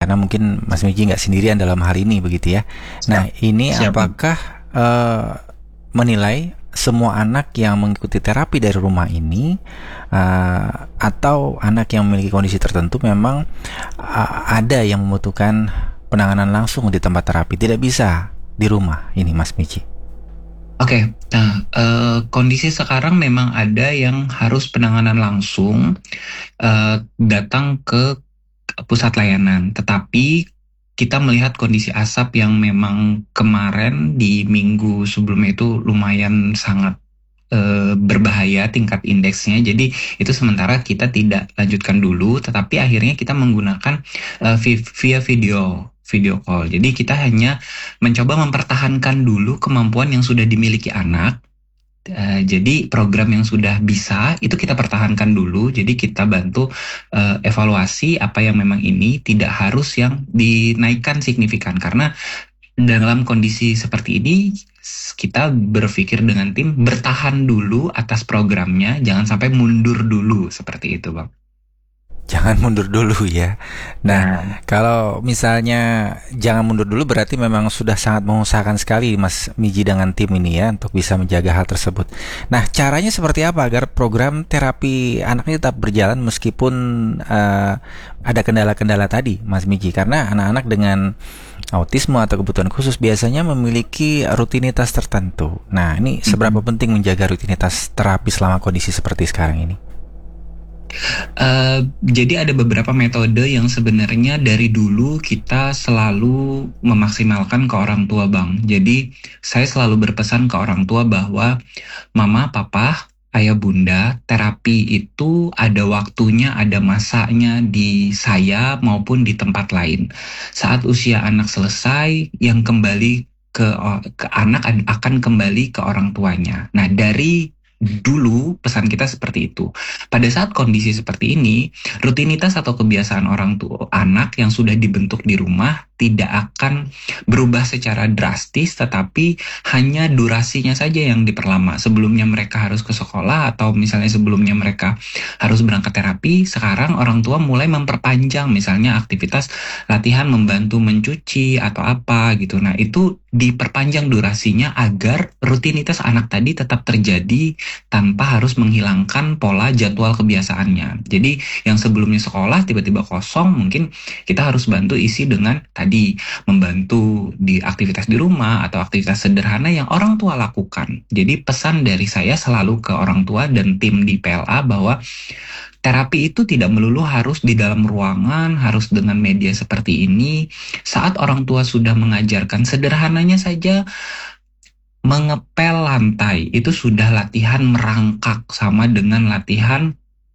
karena mungkin Mas Miji nggak sendirian dalam hal ini begitu ya. Nah, ini Siap. apakah menilai semua anak yang mengikuti terapi dari rumah ini atau anak yang memiliki kondisi tertentu memang ada yang membutuhkan penanganan langsung di tempat terapi, tidak bisa di rumah ini, Mas Miji? Oke, nah kondisi sekarang memang ada yang harus penanganan langsung datang ke pusat layanan. Tetapi kita melihat kondisi asap yang memang kemarin di minggu sebelumnya itu lumayan sangat berbahaya tingkat indeksnya. Jadi itu sementara kita tidak lanjutkan dulu, tetapi akhirnya kita menggunakan via video call. Jadi kita hanya mencoba mempertahankan dulu kemampuan yang sudah dimiliki anak. Jadi program yang sudah bisa itu kita pertahankan dulu. Jadi kita bantu evaluasi apa yang memang ini tidak harus yang dinaikkan signifikan, karena dalam kondisi seperti ini kita berpikir dengan tim bertahan dulu atas programnya, jangan sampai mundur dulu seperti itu, Bang. Jangan mundur dulu ya. Nah, kalau misalnya jangan mundur dulu berarti memang sudah sangat mengusahakan sekali Mas Miji dengan tim ini ya untuk bisa menjaga hal tersebut. Nah, caranya seperti apa agar program terapi anak ini tetap berjalan meskipun ada kendala-kendala tadi, Mas Miji? Karena anak-anak dengan autisme atau kebutuhan khusus biasanya memiliki rutinitas tertentu. Nah, ini seberapa penting menjaga rutinitas terapi selama kondisi seperti sekarang ini? Jadi ada beberapa metode yang sebenarnya dari dulu kita selalu memaksimalkan ke orang tua, Bang. Jadi saya selalu berpesan ke orang tua bahwa mama, papa, ayah, bunda, terapi itu ada waktunya, ada masanya di saya maupun di tempat lain. Saat usia anak selesai, yang kembali ke anak akan kembali ke orang tuanya. Nah, dari dulu pesan kita seperti itu. Pada saat kondisi seperti ini, rutinitas atau kebiasaan orang tua anak yang sudah dibentuk di rumah tidak akan berubah secara drastis, tetapi hanya durasinya saja yang diperlama. Sebelumnya mereka harus ke sekolah atau misalnya sebelumnya mereka harus berangkat terapi, sekarang orang tua mulai memperpanjang misalnya aktivitas latihan membantu mencuci atau apa gitu. Nah, itu diperpanjang durasinya agar rutinitas anak tadi tetap terjadi tanpa harus menghilangkan pola jadwal kebiasaannya. Jadi yang sebelumnya sekolah tiba-tiba kosong, mungkin kita harus bantu isi dengan tadi membantu di aktivitas di rumah atau aktivitas sederhana yang orang tua lakukan. Jadi pesan dari saya selalu ke orang tua dan tim di PLA bahwa terapi itu tidak melulu harus di dalam ruangan, harus dengan media seperti ini. Saat orang tua sudah mengajarkan sederhananya saja, mengepel lantai itu sudah latihan merangkak, sama dengan latihan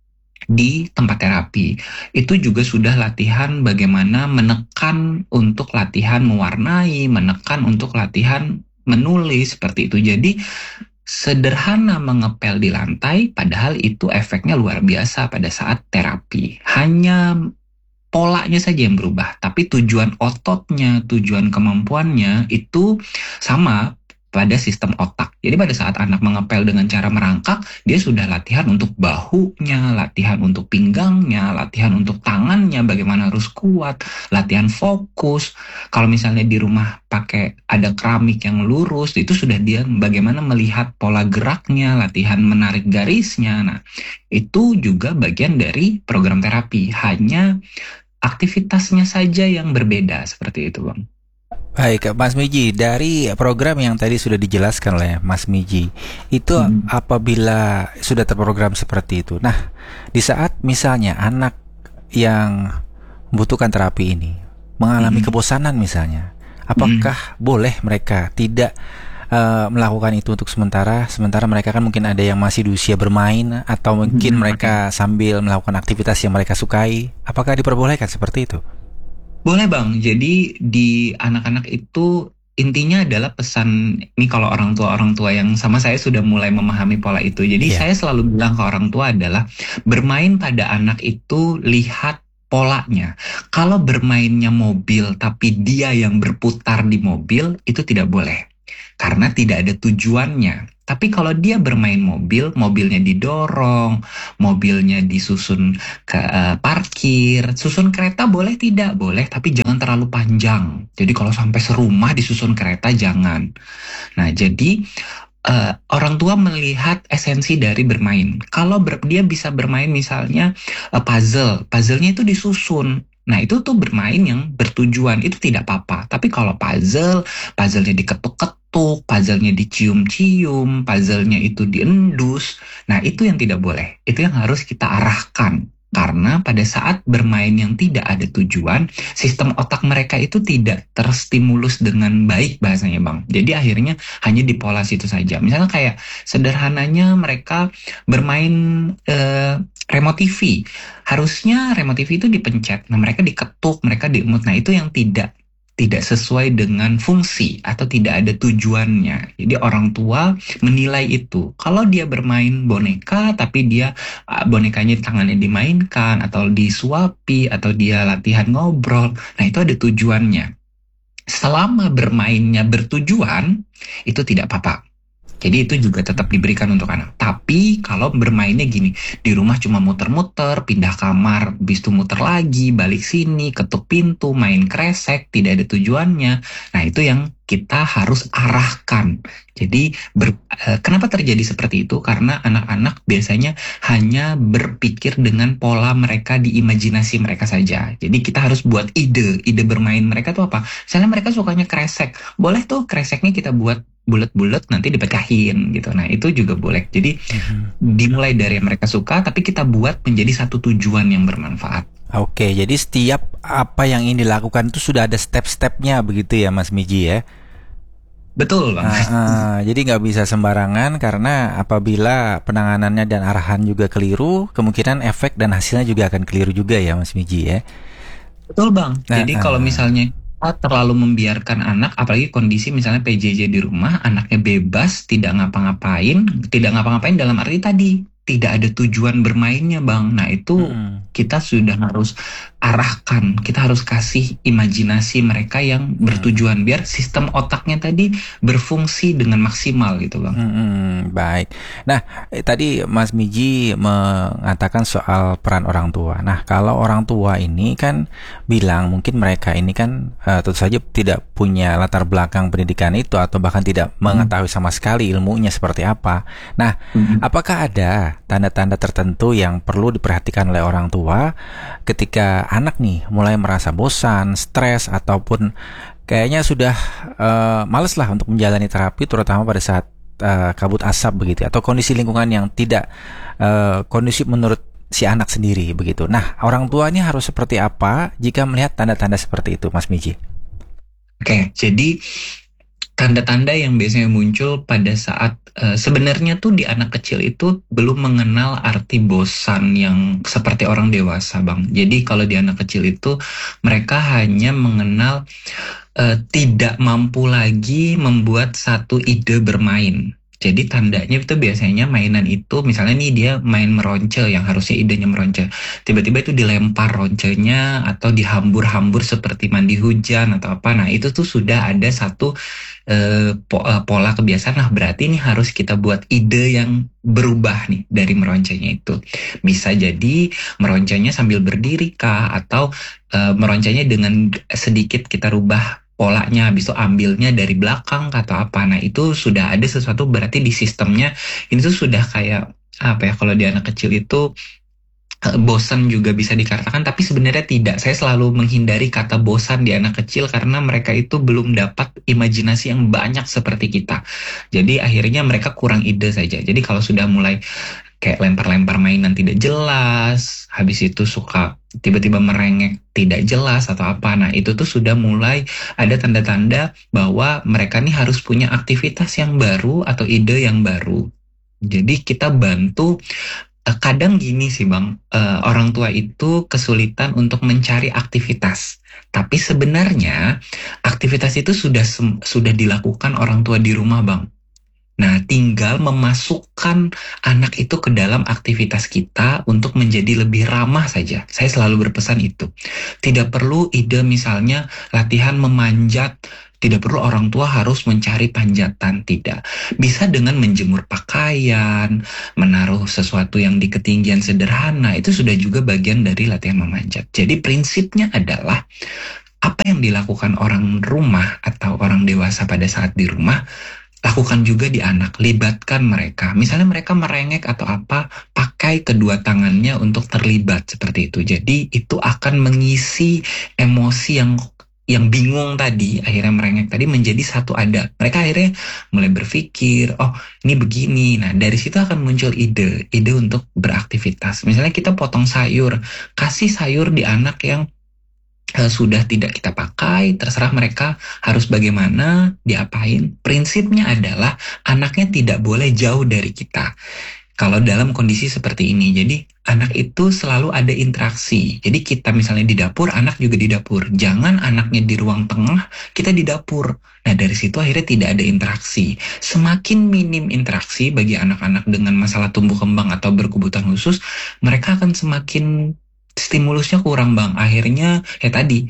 di tempat terapi. Itu juga sudah latihan bagaimana menekan untuk latihan mewarnai, menekan untuk latihan menulis, seperti itu. Jadi sederhana mengepel di lantai, padahal itu efeknya luar biasa pada saat terapi. Hanya polanya saja yang berubah, tapi tujuan ototnya, tujuan kemampuannya itu sama pada sistem otak. Jadi pada saat anak mengepel dengan cara merangkak, dia sudah latihan untuk bahunya, latihan untuk pinggangnya, latihan untuk tangannya, bagaimana harus kuat, latihan fokus. Kalau misalnya di rumah pakai ada keramik yang lurus, itu sudah dia bagaimana melihat pola geraknya, latihan menarik garisnya. Nah, itu juga bagian dari program terapi. Hanya aktivitasnya saja yang berbeda, seperti itu, Bang. Baik, Mas Miji, dari program yang tadi sudah dijelaskan oleh Mas Miji, itu apabila sudah terprogram seperti itu, nah, di saat misalnya anak yang membutuhkan terapi ini mengalami kebosanan misalnya, apakah boleh mereka tidak melakukan itu untuk sementara mereka kan mungkin ada yang masih di usia bermain atau mungkin mereka sambil melakukan aktivitas yang mereka sukai, apakah diperbolehkan seperti itu? Boleh, Bang. Jadi di anak-anak itu intinya adalah pesan ini, kalau orang tua yang sama saya sudah mulai memahami pola itu. Jadi saya selalu bilang ke orang tua adalah bermain pada anak itu lihat polanya. Kalau bermainnya mobil tapi dia yang berputar di mobil, itu tidak boleh. karena tidak ada tujuannya. Tapi kalau dia bermain mobil, mobilnya didorong, mobilnya disusun ke parkir, susun kereta boleh tidak? Boleh, tapi jangan terlalu panjang. Jadi kalau sampai serumah disusun kereta jangan. Nah, jadi orang tua melihat esensi dari bermain. Kalau dia bisa bermain misalnya puzzle-nya itu disusun. Nah, itu tuh bermain yang bertujuan, itu tidak apa-apa. Tapi kalau puzzle-nya diketuk-ketuk, puzzle-nya dicium-cium, puzzle-nya itu diendus, nah itu yang tidak boleh. Itu yang harus kita arahkan. Karena pada saat bermain yang tidak ada tujuan, sistem otak mereka itu tidak terstimulus dengan baik bahasanya Bang. Jadi akhirnya hanya di pola situ saja. Misalnya kayak sederhananya mereka bermain remote TV. Harusnya remote TV itu dipencet. Nah, mereka diketuk, mereka diemut. Nah, itu yang tidak sesuai dengan fungsi atau tidak ada tujuannya. Jadi orang tua menilai itu. Kalau dia bermain boneka tapi dia bonekanya tangannya dimainkan atau disuapi atau dia latihan ngobrol, nah itu ada tujuannya. Selama bermainnya bertujuan, itu tidak apa-apa. Jadi itu juga tetap diberikan untuk anak. Tapi kalau bermainnya gini, di rumah cuma muter-muter, pindah kamar, habis itu muter lagi, balik sini, ketuk pintu, main kresek, tidak ada tujuannya. Nah itu yang kita harus arahkan. Jadi kenapa terjadi seperti itu? Karena anak-anak biasanya hanya berpikir dengan pola mereka di imajinasi mereka saja. Jadi kita harus buat ide bermain mereka tuh apa? Misalnya mereka sukanya kresek, boleh tuh kreseknya kita buat bulat-bulat nanti dipecahin gitu. Nah itu juga boleh. Jadi dimulai dari yang mereka suka, tapi kita buat menjadi satu tujuan yang bermanfaat. Oke, jadi setiap apa yang ingin dilakukan itu sudah ada step-stepnya begitu ya Mas Miji ya? Betul Bang. Jadi nggak bisa sembarangan karena apabila penanganannya dan arahan juga keliru, kemungkinan efek dan hasilnya juga akan keliru juga ya Mas Miji ya? Betul Bang. Jadi kalau misalnya terlalu membiarkan anak, apalagi kondisi misalnya PJJ di rumah, anaknya bebas, tidak ngapa-ngapain dalam arti tadi, tidak ada tujuan bermainnya Bang. Nah itu kita sudah harus arahkan, kita harus kasih imajinasi mereka yang bertujuan, biar sistem otaknya tadi berfungsi dengan maksimal gitu Bang. Baik. Nah, tadi Mas Miji mengatakan soal peran orang tua. Nah, kalau orang tua ini kan bilang mungkin mereka ini kan tentu saja tidak punya latar belakang pendidikan itu atau bahkan tidak mengetahui sama sekali ilmunya seperti apa. Nah, apakah ada tanda-tanda tertentu yang perlu diperhatikan oleh orang tua ketika anak nih mulai merasa bosan, stres ataupun kayaknya sudah males lah untuk menjalani terapi, terutama pada saat kabut asap begitu atau kondisi lingkungan yang tidak kondusif menurut si anak sendiri begitu. Nah, orang tua ini harus seperti apa jika melihat tanda-tanda seperti itu, Mas Miji? Oke, jadi tanda-tanda yang biasanya muncul pada saat sebenarnya tuh di anak kecil itu belum mengenal arti bosan yang seperti orang dewasa, Bang. Jadi kalau di anak kecil itu mereka hanya mengenal tidak mampu lagi membuat satu ide bermain. Jadi tandanya itu biasanya mainan itu, misalnya nih dia main meronce yang harusnya idenya meronce. Tiba-tiba itu dilempar roncenya atau dihambur-hambur seperti mandi hujan atau apa. Nah itu tuh sudah ada satu pola kebiasaan. Nah berarti ini harus kita buat ide yang berubah nih dari meroncenya itu. Bisa jadi meroncenya sambil berdiri kah, atau meroncenya dengan sedikit kita rubah polanya, habis itu ambilnya dari belakang atau apa. Nah itu sudah ada sesuatu, berarti di sistemnya ini tuh sudah kayak apa ya, kalau di anak kecil itu bosan juga bisa dikatakan, tapi sebenarnya tidak. Saya selalu menghindari kata bosan di anak kecil karena mereka itu belum dapat imajinasi yang banyak seperti kita. Jadi akhirnya mereka kurang ide saja. Jadi kalau sudah mulai kayak lempar-lempar mainan tidak jelas, habis itu suka tiba-tiba merengek tidak jelas atau apa. Nah itu tuh sudah mulai ada tanda-tanda bahwa mereka nih harus punya aktivitas yang baru atau ide yang baru. Jadi kita bantu. Kadang gini sih Bang, orang tua itu kesulitan untuk mencari aktivitas. Tapi sebenarnya aktivitas itu sudah dilakukan orang tua di rumah Bang. Nah, tinggal memasukkan anak itu ke dalam aktivitas kita untuk menjadi lebih ramah saja. Saya selalu berpesan itu. Tidak perlu ide misalnya latihan memanjat Tidak perlu orang tua harus mencari panjatan, tidak. Bisa dengan menjemur pakaian, menaruh sesuatu yang di ketinggian sederhana, itu sudah juga bagian dari latihan memanjat. Jadi prinsipnya adalah apa yang dilakukan orang rumah atau orang dewasa pada saat di rumah, lakukan juga di anak, libatkan mereka. Misalnya mereka merengek atau apa, pakai kedua tangannya untuk terlibat seperti itu. Jadi itu akan mengisi emosi yang bingung tadi, akhirnya merengek tadi menjadi satu ada. Mereka akhirnya mulai berpikir, oh ini begini. Nah dari situ akan muncul ide untuk beraktivitas. Misalnya kita potong sayur, kasih sayur di anak yang sudah tidak kita pakai, terserah mereka harus bagaimana, diapain. Prinsipnya adalah anaknya tidak boleh jauh dari kita. Kalau dalam kondisi seperti ini, jadi anak itu selalu ada interaksi. Jadi kita misalnya di dapur, anak juga di dapur. Jangan anaknya di ruang tengah, kita di dapur. Nah dari situ akhirnya tidak ada interaksi. Semakin minim interaksi bagi anak-anak dengan masalah tumbuh kembang atau berkebutuhan khusus, mereka akan semakin stimulusnya kurang bang. Akhirnya tadi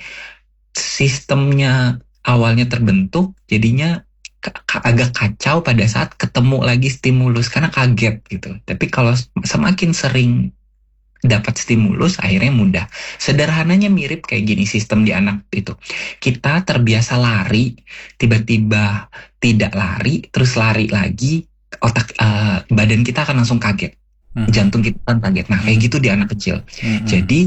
sistemnya awalnya terbentuk, jadinya agak kacau pada saat ketemu lagi stimulus karena kaget gitu. Tapi kalau semakin sering dapat stimulus akhirnya mudah. Sederhananya mirip kayak gini sistem di anak itu. Kita terbiasa lari, tiba-tiba tidak lari, terus lari lagi, badan kita akan langsung kaget. Jantung kita akan kaget. Nah kayak gitu di anak kecil. Jadi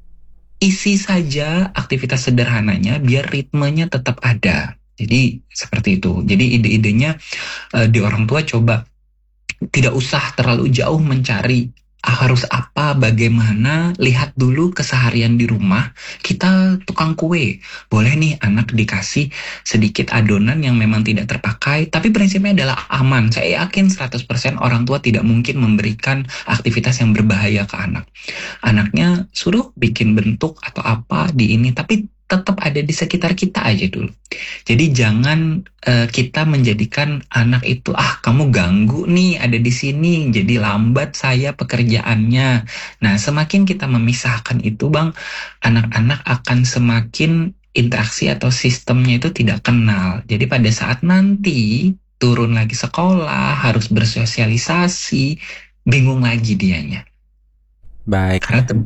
isi saja aktivitas sederhananya biar ritmenya tetap ada. Jadi seperti itu. Jadi ide-idenya di orang tua coba tidak usah terlalu jauh mencari harus apa, bagaimana, lihat dulu keseharian di rumah. Kita tukang kue, boleh nih anak dikasih sedikit adonan yang memang tidak terpakai, tapi prinsipnya adalah aman. Saya yakin 100% orang tua tidak mungkin memberikan aktivitas yang berbahaya ke anak. Anaknya suruh bikin bentuk atau apa di ini, tapi tetap ada di sekitar kita aja dulu. Jadi jangan kita menjadikan anak itu kamu ganggu nih ada di sini, jadi lambat saya pekerjaannya. Nah semakin kita memisahkan itu bang, anak-anak akan semakin interaksi atau sistemnya itu tidak kenal. Jadi pada saat nanti turun lagi sekolah harus bersosialisasi, bingung lagi dianya. Baik.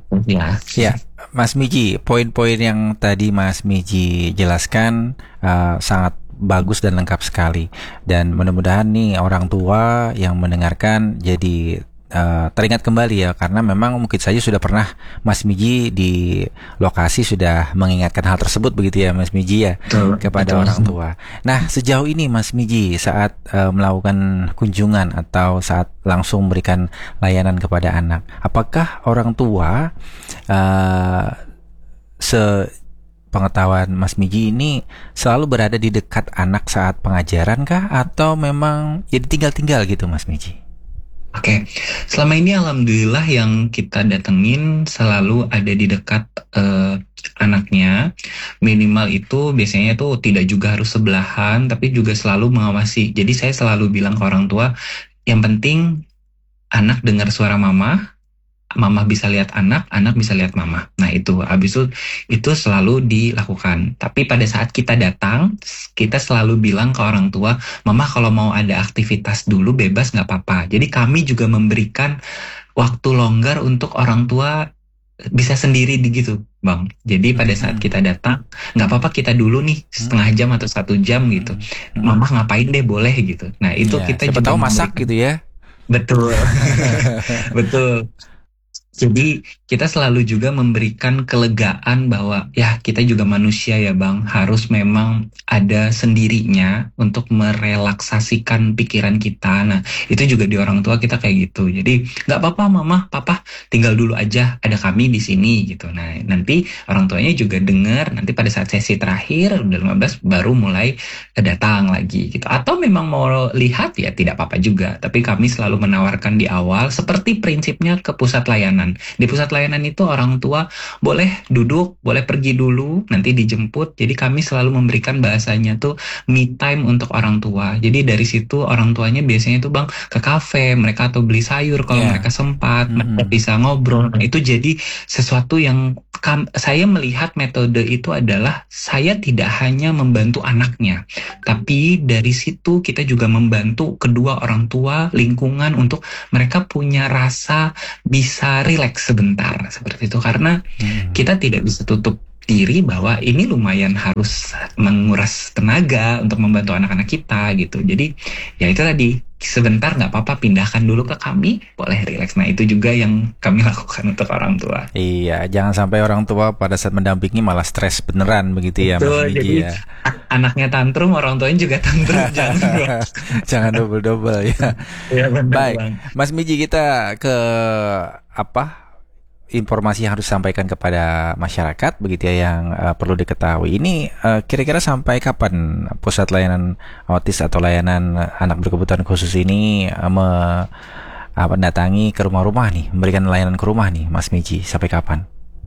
Ya, Mas Miji, poin-poin yang tadi Mas Miji jelaskan sangat bagus dan lengkap sekali. Dan mudah-mudahan nih orang tua yang mendengarkan jadi teringat kembali ya, karena memang mungkin saja sudah pernah Mas Miji di lokasi sudah mengingatkan hal tersebut begitu ya Mas Miji ya, kepada orang tua. Nah sejauh ini Mas Miji saat melakukan kunjungan atau saat langsung memberikan layanan kepada anak, apakah orang tua sepengetahuan Mas Miji ini selalu berada di dekat anak saat pengajaran kah, atau memang jadi tinggal-tinggal gitu Mas Miji? Oke, selama ini alhamdulillah yang kita datengin selalu ada di dekat anaknya. Minimal itu biasanya tuh tidak juga harus sebelahan, tapi juga selalu mengawasi. Jadi saya selalu bilang ke orang tua, yang penting anak dengar suara mama, mama bisa lihat anak, anak bisa lihat mama. Nah itu, habis itu selalu dilakukan. Tapi pada saat kita datang, kita selalu bilang ke orang tua, mama kalau mau ada aktivitas dulu bebas nggak apa-apa. Jadi kami juga memberikan waktu longgar untuk orang tua bisa sendiri gitu, bang. Jadi pada saat kita datang, nggak apa-apa kita dulu nih setengah jam atau 1 jam gitu. Mama ngapain deh boleh gitu. Nah itu ya, kita siapa juga tahu masak gitu ya. Betul, betul. Jadi kita selalu juga memberikan kelegaan bahwa ya kita juga manusia ya bang, harus memang ada sendirinya untuk merelaksasikan pikiran kita. Nah itu juga di orang tua kita kayak gitu. Jadi nggak apa-apa mama, papa tinggal dulu aja, ada kami di sini gitu. Nah nanti orang tuanya juga dengar, nanti pada saat sesi terakhir udah 15 baru mulai datang lagi gitu. Atau memang mau lihat ya tidak apa-apa juga. Tapi kami selalu menawarkan di awal seperti prinsipnya ke pusat layanan. layanan. Di pusat layanan itu orang tua boleh duduk, boleh pergi dulu, nanti dijemput. Jadi kami selalu memberikan bahasanya tuh me time untuk orang tua. Jadi dari situ orang tuanya biasanya tuh bang ke kafe mereka atau beli sayur kalau mereka sempat, mereka bisa ngobrol. Nah, itu jadi sesuatu yang saya melihat metode itu adalah saya tidak hanya membantu anaknya, tapi dari situ kita juga membantu kedua orang tua, lingkungan untuk mereka punya rasa bisa rileks sebentar seperti itu, karena kita tidak bisa tutup diri bahwa ini lumayan harus menguras tenaga untuk membantu anak-anak kita gitu. Jadi ya itu tadi, sebentar nggak apa-apa, pindahkan dulu ke kami, boleh rileks. Nah itu juga yang kami lakukan untuk orang tua. Iya, jangan sampai orang tua pada saat mendampingi malah stres beneran begitu ya, Mas Miji Jadi ya. anaknya tantrum, orang tuanya juga tantrum. Jangan double-double ya. Ya, benar, Baik, Bang. Mas Miji, kita ke informasi yang harus disampaikan kepada masyarakat begitu ya, yang perlu diketahui. Ini kira-kira sampai kapan pusat layanan autis atau layanan anak berkebutuhan khusus ini mendatangi ke rumah-rumah nih, memberikan layanan ke rumah nih, Mas Miji, sampai kapan?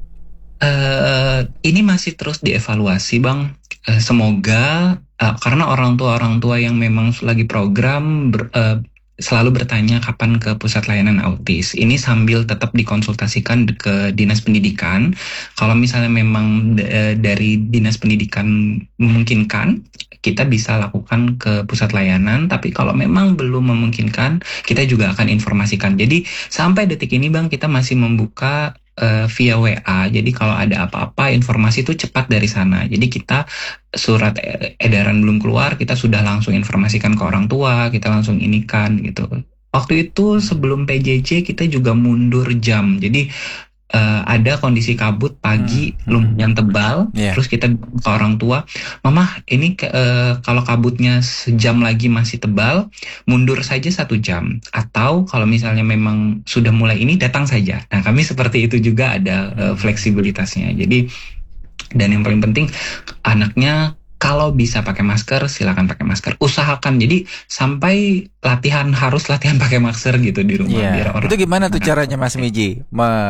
Ini masih terus dievaluasi, Bang. Semoga karena orang tua yang memang lagi program selalu bertanya kapan ke pusat layanan autis. Ini sambil tetap dikonsultasikan ke dinas pendidikan. Kalau misalnya memang dari dinas pendidikan memungkinkan, kita bisa lakukan ke pusat layanan. Tapi kalau memang belum memungkinkan, kita juga akan informasikan. Jadi sampai detik ini Bang, kita masih membuka via WA. Jadi kalau ada apa-apa, informasi itu cepat dari sana. Jadi kita surat edaran belum keluar, kita sudah langsung informasikan ke orang tua, kita langsung inikan gitu. Waktu itu sebelum PJJ kita juga mundur jam. Jadi ada kondisi kabut pagi lumayan tebal, terus kita ke orang tua, Mama ini kalau kabutnya sejam lagi masih tebal, mundur saja 1 jam, atau kalau misalnya memang sudah mulai ini datang saja. Nah kami seperti itu juga ada fleksibilitasnya. Jadi dan yang paling penting anaknya kalau bisa pakai masker, silakan pakai masker. Usahakan jadi sampai harus latihan pakai masker gitu di rumah. Biar orang. Itu gimana tuh caranya Mas Miji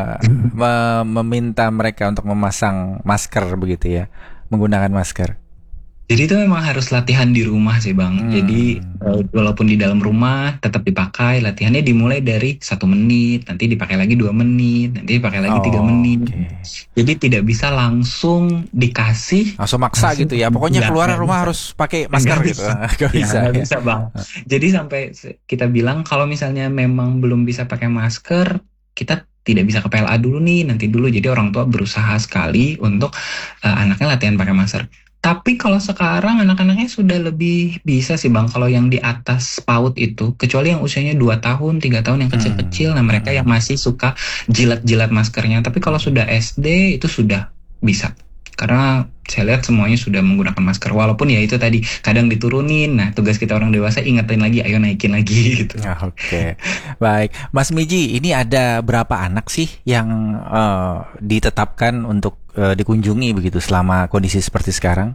meminta mereka untuk memasang masker begitu ya, menggunakan masker? Jadi itu memang harus latihan di rumah sih Bang. Jadi walaupun di dalam rumah tetap dipakai, latihannya dimulai dari 1 menit, nanti dipakai lagi 2 menit, nanti dipakai lagi 3 menit. Jadi tidak bisa langsung dikasih langsung maksa gitu ya. Pokoknya keluar rumah harus pakai masker gitu. Gak bisa. Gak bisa Bang. Jadi sampai kita bilang kalau misalnya memang belum bisa pakai masker, kita tidak bisa ke PLA dulu nih, nanti dulu. Jadi orang tua berusaha sekali untuk anaknya latihan pakai masker. Tapi kalau sekarang anak-anaknya sudah lebih bisa sih Bang, kalau yang di atas PAUD itu, kecuali yang usianya 2 tahun, 3 tahun yang kecil-kecil, nah mereka yang masih suka jilat-jilat maskernya. Tapi kalau sudah SD itu sudah bisa. Karena saya lihat semuanya sudah menggunakan masker, walaupun ya itu tadi kadang diturunin. Nah tugas kita orang dewasa ingetin lagi, ayo naikin lagi gitu. Oke. Baik, Mas Miji, ini ada berapa anak sih yang ditetapkan untuk dikunjungi begitu selama kondisi seperti sekarang?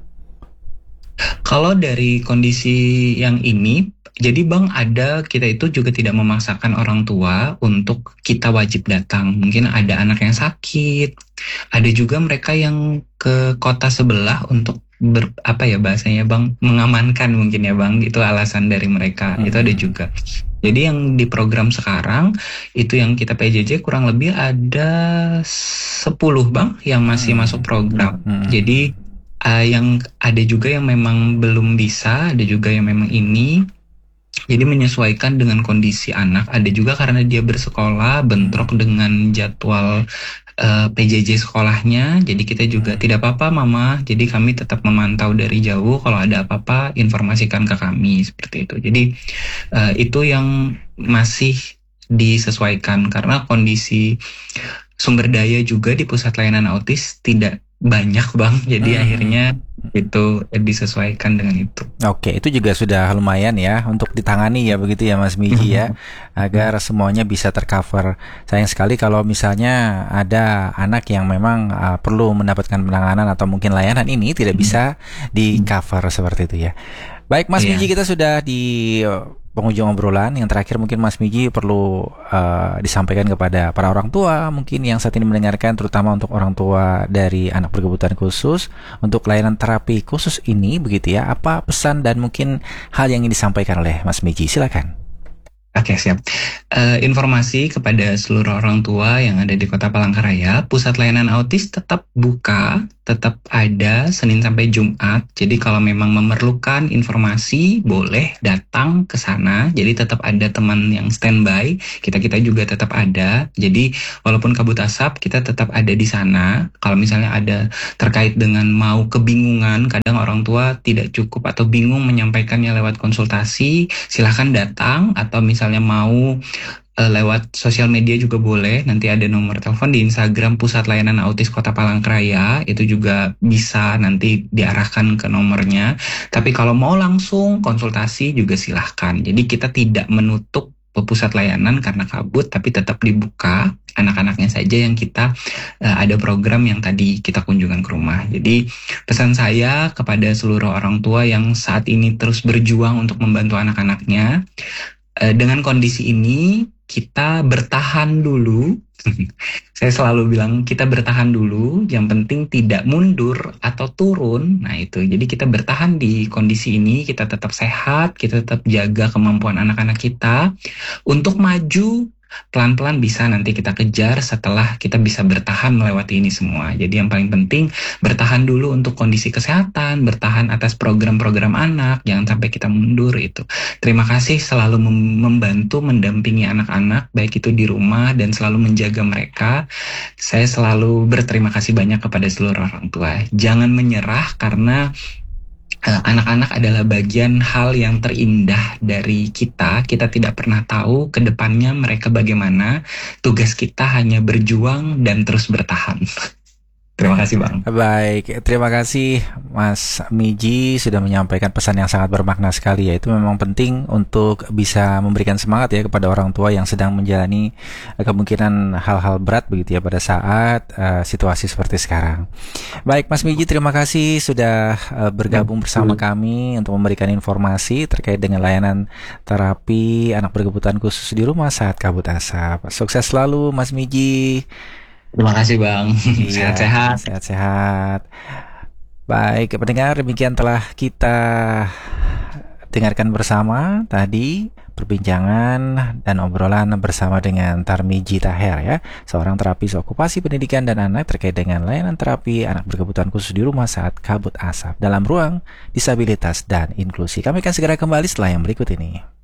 Kalau dari kondisi yang ini, jadi Bang, kita itu juga tidak memaksakan orang tua untuk kita wajib datang. Mungkin ada anak yang sakit, ada juga mereka yang ke kota sebelah untuk bahasanya Bang, mengamankan mungkin ya Bang, itu alasan dari mereka. Itu ada juga. Jadi yang di program sekarang itu yang kita PJJ kurang lebih ada 10 Bang yang masih masuk program. Jadi yang ada juga yang memang belum bisa, ada juga yang memang ini. Jadi menyesuaikan dengan kondisi anak. Ada juga karena dia bersekolah bentrok dengan jadwal PJJ sekolahnya. Jadi kita juga tidak apa-apa Mama. Jadi kami tetap memantau dari jauh. Kalau ada apa-apa informasikan ke kami seperti itu. Jadi itu yang masih disesuaikan karena kondisi sumber daya juga di pusat layanan autis tidak banyak Bang, jadi akhirnya itu disesuaikan dengan itu. Oke, itu juga sudah lumayan ya untuk ditangani ya begitu ya Mas Miji ya, agar semuanya bisa tercover. Sayang sekali kalau misalnya ada anak yang memang perlu mendapatkan penanganan atau mungkin layanan ini tidak bisa di cover seperti itu ya. Baik Mas Miji, kita sudah di penghujung obrolan yang terakhir, mungkin Mas Miji perlu disampaikan kepada para orang tua mungkin yang saat ini mendengarkan, terutama untuk orang tua dari anak berkebutuhan khusus, untuk layanan terapi khusus ini begitu ya. Apa pesan dan mungkin hal yang ingin disampaikan oleh Mas Miji? Silakan. Oke, siap. Informasi kepada seluruh orang tua yang ada di Kota Palangkaraya, pusat layanan autis tetap buka, tetap ada Senin sampai Jumat. Jadi kalau memang memerlukan informasi, boleh datang ke sana. Jadi tetap ada teman yang standby, kita juga tetap ada. Jadi walaupun kabut asap, kita tetap ada di sana. Kalau misalnya ada terkait dengan mau kebingungan, kadang orang tua tidak cukup atau bingung menyampaikannya lewat konsultasi, silahkan datang, atau misalnya mau lewat sosial media juga boleh. Nanti ada nomor telepon di Instagram Pusat Layanan Autis Kota Palangkaraya, itu juga bisa nanti diarahkan ke nomornya. Tapi kalau mau langsung konsultasi juga silahkan. Jadi kita tidak menutup pusat layanan karena kabut, tapi tetap dibuka. Anak-anaknya saja yang kita ada program yang tadi kita kunjungan ke rumah. Jadi pesan saya kepada seluruh orang tua yang saat ini terus berjuang untuk membantu anak-anaknya, dengan kondisi ini kita bertahan dulu. Saya selalu bilang kita bertahan dulu, yang penting tidak mundur atau turun. Nah itu, jadi kita bertahan di kondisi ini, kita tetap sehat, kita tetap jaga kemampuan anak-anak kita untuk maju. Pelan-pelan bisa nanti kita kejar setelah kita bisa bertahan melewati ini semua. Jadi yang paling penting bertahan dulu untuk kondisi kesehatan, bertahan atas program-program anak, jangan sampai kita mundur itu. Terima kasih selalu membantu, mendampingi anak-anak, baik itu di rumah dan selalu menjaga mereka. Saya selalu berterima kasih banyak kepada seluruh orang tua. Jangan menyerah, karena anak-anak adalah bagian hal yang terindah dari kita. Kita tidak pernah tahu ke depannya mereka bagaimana. Tugas kita hanya berjuang dan terus bertahan. Terima kasih Bang. Baik, terima kasih Mas Miji sudah menyampaikan pesan yang sangat bermakna sekali, yaitu memang penting untuk bisa memberikan semangat ya kepada orang tua yang sedang menjalani kemungkinan hal-hal berat begitu ya pada saat situasi seperti sekarang. Baik Mas Miji, terima kasih sudah bergabung bersama kami untuk memberikan informasi terkait dengan layanan terapi anak berkebutuhan khusus di rumah saat kabut asap. Sukses selalu Mas Miji. Terima kasih Bang. Iya, Sehat-sehat. Sehat-sehat. Baik, pendengar, demikian telah kita dengarkan bersama tadi perbincangan dan obrolan bersama dengan Tarmiji Taher ya, seorang terapis okupasi pendidikan dan anak terkait dengan layanan terapi anak berkebutuhan khusus di rumah saat kabut asap dalam ruang disabilitas dan inklusi. Kami akan segera kembali setelah yang berikut ini.